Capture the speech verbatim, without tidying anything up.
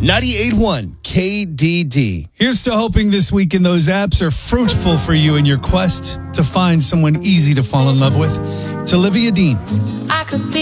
ninety-eight point one K D D. Here's to hoping this weekend those apps are fruitful for you in your quest to find someone easy to fall in love with. It's Olivia Dean. I could be